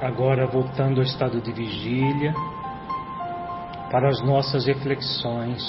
Agora, voltando ao estado de vigília, para as nossas reflexões.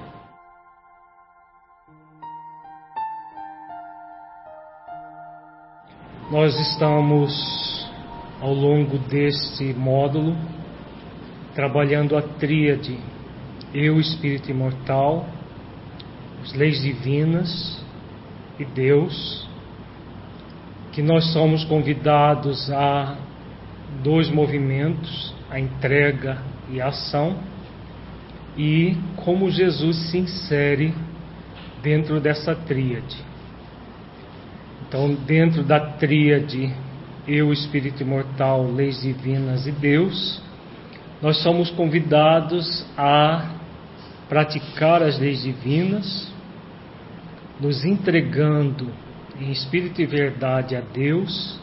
Nós estamos, ao longo deste módulo, trabalhando a tríade Eu, Espírito Imortal, as leis divinas e Deus, que nós somos convidados a dois movimentos, a entrega e a ação, e como Jesus se insere dentro dessa tríade. Então, dentro da tríade Eu, Espírito Imortal, leis divinas e Deus, nós somos convidados a praticar as leis divinas, nos entregando em espírito e verdade a Deus,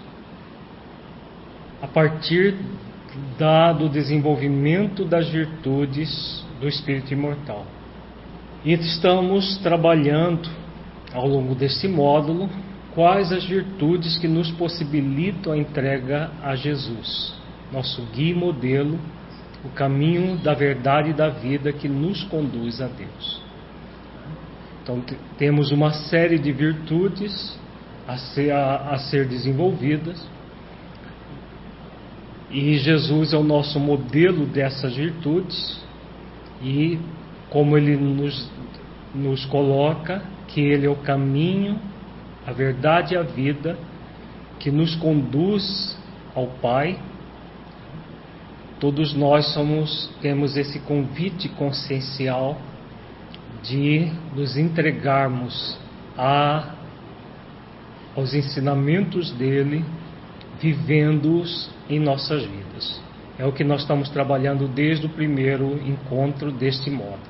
a partir do desenvolvimento das virtudes do Espírito Imortal. E estamos trabalhando, ao longo deste módulo, quais as virtudes que nos possibilitam a entrega a Jesus, nosso guia e modelo, o caminho da verdade e da vida que nos conduz a Deus. Então, temos uma série de virtudes a ser desenvolvidas, e Jesus é o nosso modelo dessas virtudes, e como Ele nos coloca, que Ele é o caminho, a verdade e a vida, que nos conduz ao Pai. Todos nós temos esse convite consciencial de nos entregarmos aos ensinamentos dele, vivendo-os em nossas vidas. É o que nós estamos trabalhando desde o primeiro encontro deste módulo.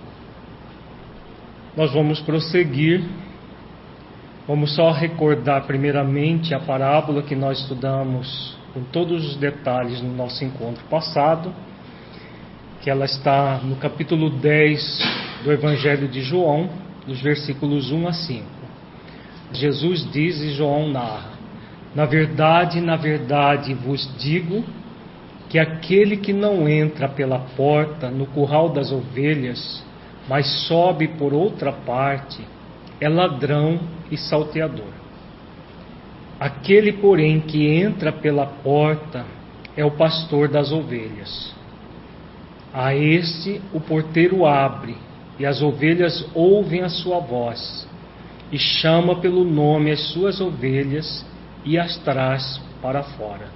Nós vamos prosseguir. Vamos só recordar primeiramente a parábola que nós estudamos com todos os detalhes no nosso encontro passado, que ela está no capítulo 10 do Evangelho de João, dos versículos 1 a 5. Jesus diz e João narra: na verdade vos digo que aquele que não entra pela porta no curral das ovelhas, mas sobe por outra parte, é ladrão e salteador. Aquele, porém, que entra pela porta é o pastor das ovelhas. A este o porteiro abre, e as ovelhas ouvem a sua voz, e chama pelo nome as suas ovelhas e as traz para fora.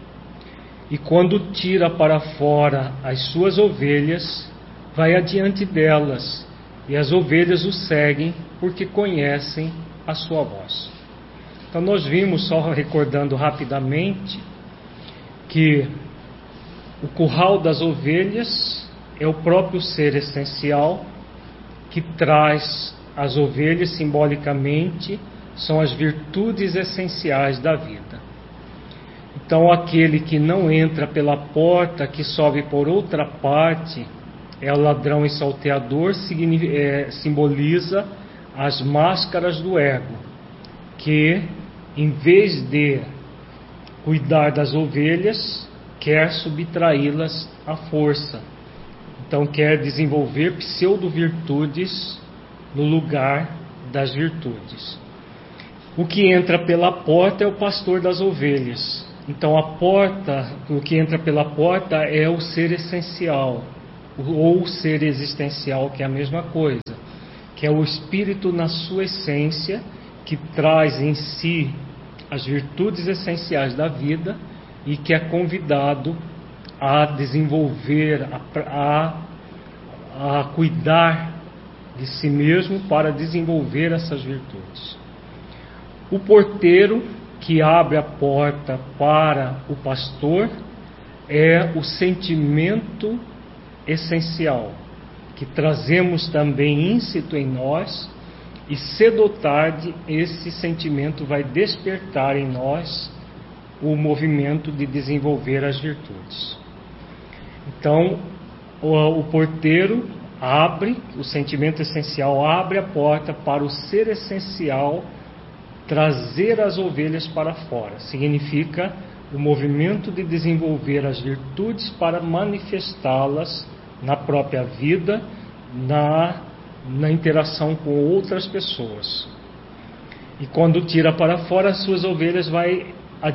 E quando tira para fora as suas ovelhas, vai adiante delas, e as ovelhas o seguem, porque conhecem a sua voz. Então nós vimos, só recordando rapidamente, que o curral das ovelhas é o próprio ser essencial que traz as ovelhas, simbolicamente, são as virtudes essenciais da vida. Então aquele que não entra pela porta, que sobe por outra parte, é o ladrão e salteador, simboliza as máscaras do ego, que em vez de cuidar das ovelhas, quer subtraí-las à força. Então quer desenvolver pseudo-virtudes no lugar das virtudes. O que entra pela porta é o pastor das ovelhas. Então o que entra pela porta é o ser essencial, ou o ser existencial, que é a mesma coisa, que é o espírito na sua essência, que traz em si as virtudes essenciais da vida e que é convidado a desenvolver, a cuidar de si mesmo para desenvolver essas virtudes. O porteiro que abre a porta para o pastor é o sentimento essencial, que trazemos também íncito em nós, e cedo ou tarde esse sentimento vai despertar em nós o movimento de desenvolver as virtudes. Então, o porteiro abre, o sentimento essencial abre a porta para o ser essencial trazer as ovelhas para fora. Significa o movimento de desenvolver as virtudes para manifestá-las na própria vida, na interação com outras pessoas. E quando tira para fora, as suas ovelhas vai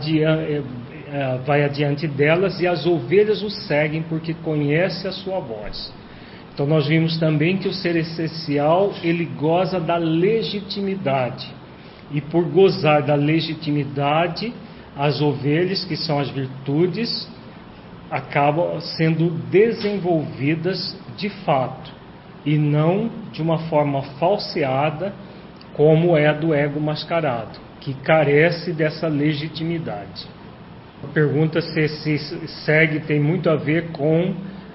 adiante delas, e as ovelhas o seguem porque conhece a sua voz. Então nós vimos também que o ser essencial, ele goza da legitimidade, e por gozar da legitimidade, as ovelhas, que são as virtudes, acabam sendo desenvolvidas de fato, e não de uma forma falseada, como é a do ego mascarado, que carece dessa legitimidade. A pergunta se esse segue tem muito a ver com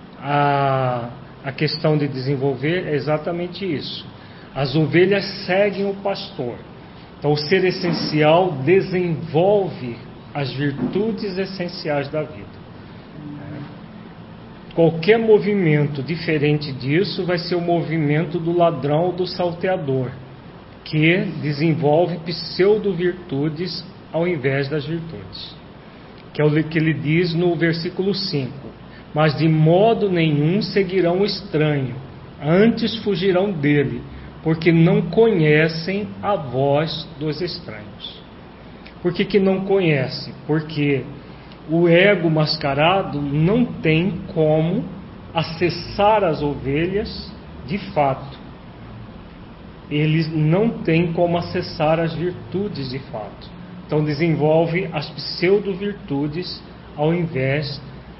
a questão de desenvolver, é exatamente isso. As ovelhas seguem o pastor. Então o ser essencial desenvolve as virtudes essenciais da vida. Qualquer movimento diferente disso vai ser o movimento do ladrão ou do salteador, que desenvolve pseudo-virtudes ao invés das virtudes. Que é o que ele diz no versículo 5. Mas de modo nenhum seguirão o estranho, antes fugirão dele, porque não conhecem a voz dos estranhos. Por que não conhece? Porque o ego mascarado não tem como acessar as ovelhas de fato. Eles não têm como acessar as virtudes de fato. Então desenvolve as pseudo-virtudes ao invés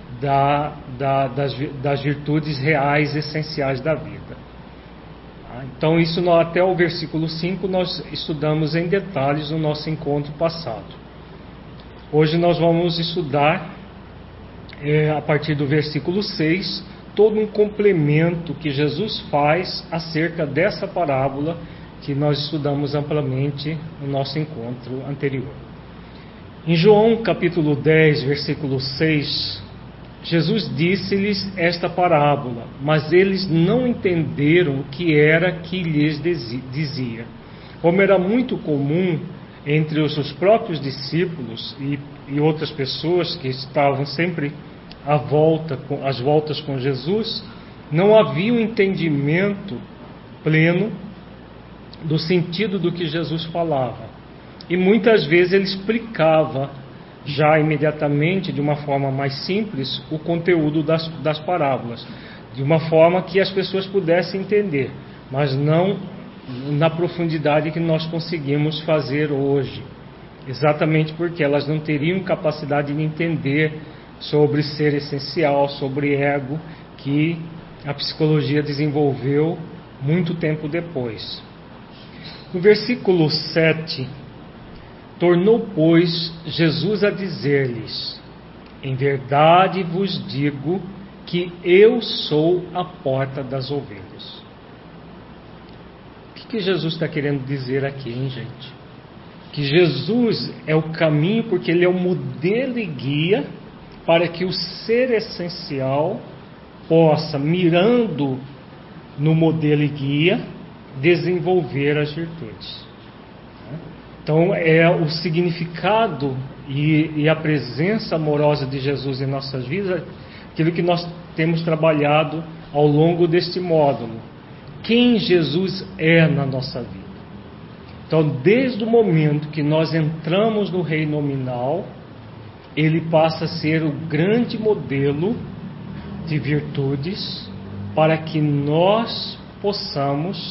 das virtudes reais, essenciais da vida. Então isso até o versículo 5 nós estudamos em detalhes no nosso encontro passado. Hoje nós vamos estudar, a partir do versículo 6, todo um complemento que Jesus faz acerca dessa parábola que nós estudamos amplamente no nosso encontro anterior. Em João capítulo 10, versículo 6, Jesus disse-lhes esta parábola, mas eles não entenderam o que era que lhes dizia. Como era muito comum entre os seus próprios discípulos e outras pessoas que estavam sempre às voltas com Jesus, não havia um entendimento pleno do sentido do que Jesus falava. E muitas vezes ele explicava já imediatamente, de uma forma mais simples, o conteúdo das parábolas, de uma forma que as pessoas pudessem entender, mas não na profundidade que nós conseguimos fazer hoje, exatamente porque elas não teriam capacidade de entender sobre ser essencial, sobre ego, que a psicologia desenvolveu muito tempo depois. No versículo 7, tornou, pois, Jesus a dizer-lhes: em verdade vos digo que eu sou a porta das ovelhas. O que Jesus está querendo dizer aqui, hein, gente? Que Jesus é o caminho, porque ele é o modelo e guia para que o ser essencial possa, mirando no modelo e guia, desenvolver as virtudes. Então é o significado e a presença amorosa de Jesus em nossas vidas, aquilo que nós temos trabalhado ao longo deste módulo. Quem Jesus é na nossa vida. Então, desde o momento que nós entramos no reino nominal, ele passa a ser o grande modelo de virtudes para que nós possamos